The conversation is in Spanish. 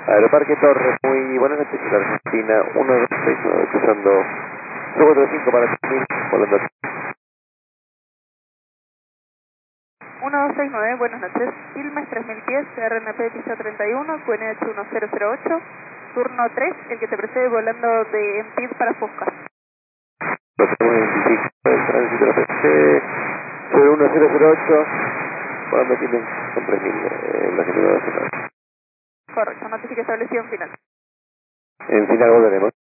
Aeroparque Torres, muy buenas noches, la Argentina 1269, cruzando 245 para 3000, volando. 1269, buenas noches. Quilmes 3000 pies, RNP pista 31, QNH 1008, turno 3, el que te precede volando de Empid para Fosca. Lo tengo identificado, el tránsito lo PC, sobre 1008, volando Quilmes con 3000, la general nacional. Correcto, notifique establecido en final. En final volveremos.